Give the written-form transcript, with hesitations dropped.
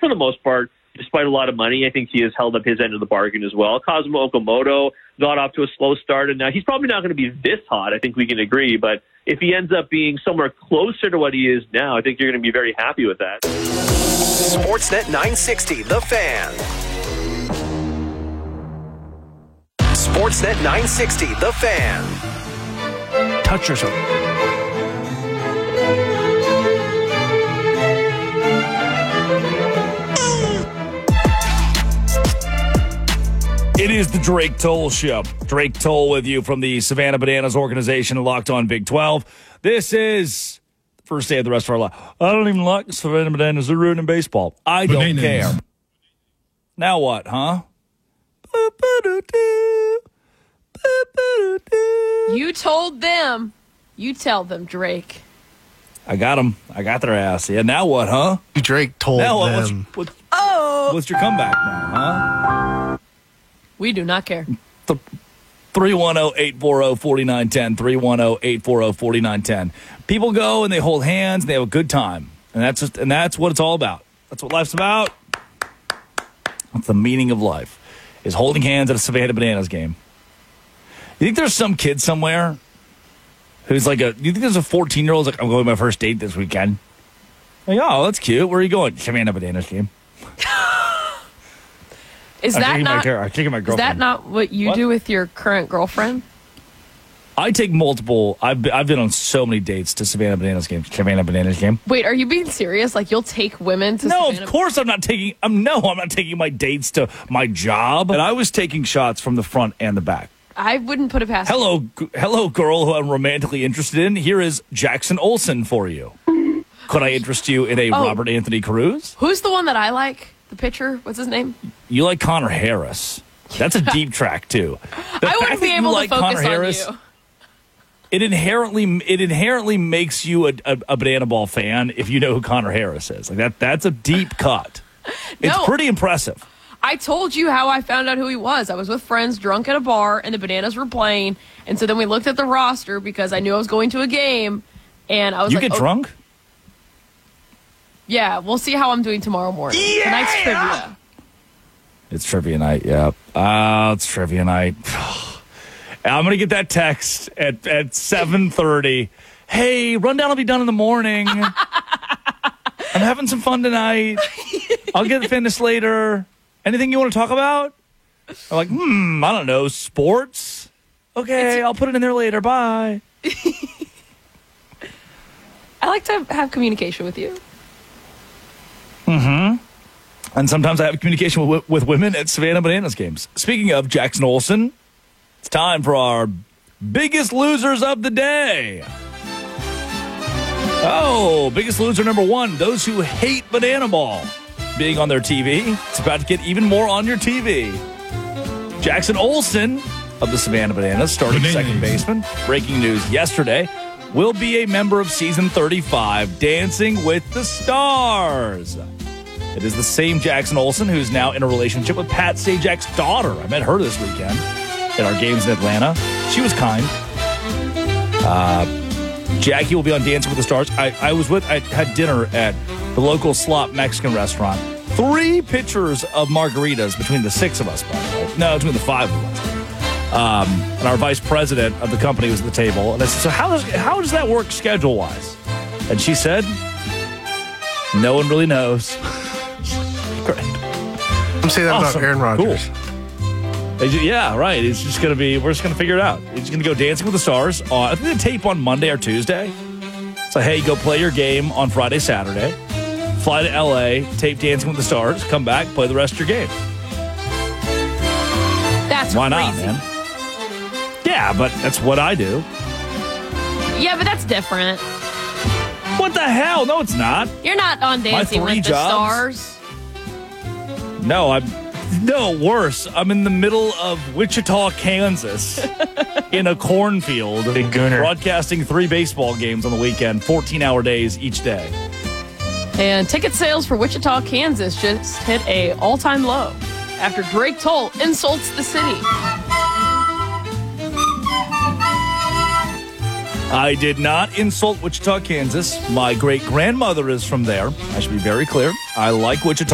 for the most part, despite a lot of money, I think he has held up his end of the bargain as well. Cosmo Okamoto got off to a slow start, and now he's probably not going to be this hot. I think we can agree. But if he ends up being somewhere closer to what he is now, I think you're going to be very happy with that. Sportsnet 960, The Fan. Sportsnet 960, The Fan. Touch yourself. It is the Drake Toll Show. Drake Toll with you from the Savannah Bananas organization and Locked On Big 12. This is the first day of the rest of our life. I don't even like the Savannah Bananas. They're ruining baseball. I don't care. Now what, huh? You told them. You tell them, Drake. I got them. I got their ass. Yeah, now what, huh? Drake told them. What's your comeback now, huh? We do not care. 310-840-4910. 310-840-4910. People go and they hold hands and they have a good time. And that's what it's all about. That's what life's about. That's the meaning of life, is holding hands at a Savannah Bananas game. You think there's some kid somewhere who's like you think there's a 14-year-old like, I'm going to my first date this weekend? Like, oh, that's cute. Where are you going? Savannah Bananas game. Is that not what you do with your current girlfriend? I take multiple. I've been on so many dates to Savannah Bananas game. Savannah Bananas game. Wait, are you being serious? Like you'll take women to? No, Savannah? Of course I'm not taking. I'm not taking my dates to my job. And I was taking shots from the front and the back. I wouldn't put it past. Hello, girl who I'm romantically interested in. Here is Jackson Olsen for you. Could I interest you in a Robert Anthony Cruz? Who's the one that I like? The pitcher? What's his name? You like Connor Harris. That's a deep track too. I wouldn't be able to focus on you. It inherently makes you a Banana Ball fan if you know who Connor Harris is. Like that's a deep cut. It's pretty impressive. I told you how I found out who he was. I was with friends drunk at a bar and the Bananas were playing, and so then we looked at the roster because I knew I was going to a game, and I was You get drunk? Yeah, we'll see how I'm doing tomorrow morning. Yeah! Tonight's trivia. It's trivia night, yeah. It's trivia night. I'm going to get that text at 7:30. Hey, rundown will be done in the morning. I'm having some fun tonight. I'll get finished later. Anything you want to talk about? I'm like, I don't know, sports? Okay, I'll put it in there later. Bye. I like to have communication with you. Mm-hmm. And sometimes I have communication with women at Savannah Bananas games. Speaking of Jackson Olsen, it's time for our biggest losers of the day. Oh, biggest loser number one, those who hate Banana Ball being on their TV. It's about to get even more on your TV. Jackson Olsen of the Savannah Bananas, starting second baseman. Breaking news yesterday, will be a member of season 35, Dancing with the Stars. It is the same Jackson Olsen who's now in a relationship with Pat Sajak's daughter. I met her this weekend at our games in Atlanta. She was kind. Jackie will be on Dancing with the Stars. I had dinner at the local slot Mexican restaurant. 3 pitchers of margaritas between the 6 of us, by the way. No, between the 5 of us. And our vice president of the company was at the table. And I said, so how does that work schedule-wise? And she said, no one really knows. Great. Don't say that about Aaron Rodgers. Cool. Yeah, right. It's just going to be, we're just going to figure it out. He's going to go Dancing with the Stars. I think they tape on Monday or Tuesday. So, hey, go play your game on Friday, Saturday. Fly to L.A., tape Dancing with the Stars, come back, play the rest of your game. That's Why crazy. not, man? Yeah, but that's what I do. Yeah, but that's different. What the hell? No, it's not. You're not on Dancing with the Stars. No, worse. I'm in the middle of Wichita, Kansas, in a cornfield. Big gooner. Broadcasting 3 baseball games on the weekend, 14-hour days each day. And ticket sales for Wichita, Kansas just hit a all-time low after Drake Toll insults the city. I did not insult Wichita, Kansas. My great-grandmother is from there. I should be very clear. I like Wichita.